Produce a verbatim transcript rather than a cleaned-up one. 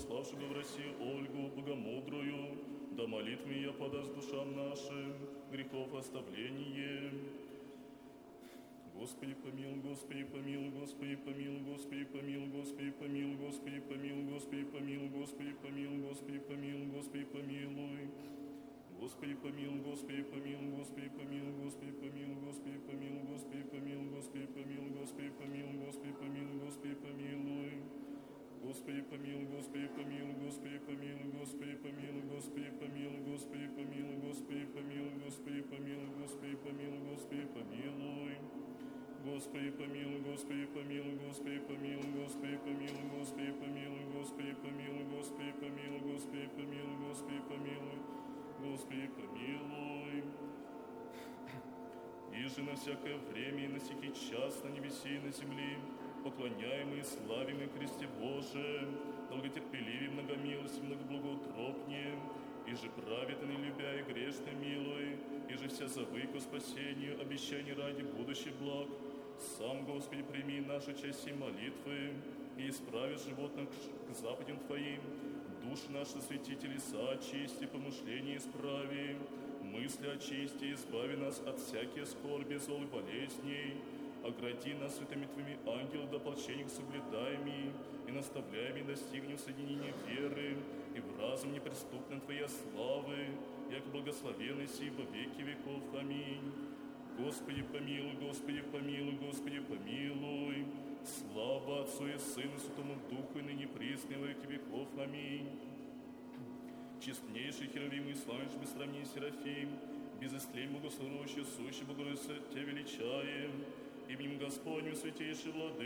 пославшего в Россию Ольгу, богомудрую, да молитвами я подаст душам нашим грехов оставление. Господи помилуй, Господи помилуй, Господи помилуй, Господи помилуй, Господи помилуй, Господи помилуй, Господи помилуй, Господи помилуй, Господи помилуй, Господи помилуй. Господи помилуй, Господи помилуй, Господи помилуй, Господи помилуй, Господи помилуй, Господи помилуй, Господи помилуй, Господи помилуй, Господи помилуй, Господи помилуй. Господи помилуй, Господи помилуй, Господи помилуй, Господи помилуй, Господи помилуй, Господи помилуй, Господи помилуй, Господи помилуй, Господи помилуй, Господи помилуй. Господи помилуй, Господи помилуй, Господи помилуй, Господи помилуй, Господи помилуй, Господи помилуй, Господи помилуй, Господи помилуй, Господи помилуй, Господи помилуй. Иже на всякое время и на всякий час на небесе и на земле поклоняемый и славимый Христе Боже, долготерпеливый, многомилостив, многоблагоутробнее, и же праведен и любя и грешно милуй, и же вся завыку спасению, обещаний ради будущих благ. Сам, Господи, прими наши части молитвы и исправи животных к заповедям Твоим. Души наши святители соочисти, помышления исправи, мысли очисти, избави нас от всяких скорби, зол и болезней. Огради нас святыми Твоими ангелов, да ополчениях соблюдаеми, и наставляеми достигнем соединения веры, и в разум неприступной Твоей славы, як благословенный си во веки веков. Аминь. Господи помилуй, Господи помилуй, Господи помилуй. Слава Отцу и Сыну, Святому Духу, и ныне присно, и во веки веков. Аминь. Честнейший Херувим и славишь без сравнения Серафим, без истлей благословящий, сущий Богородица, Тебя величаем, именем Господню, святейший Владыка.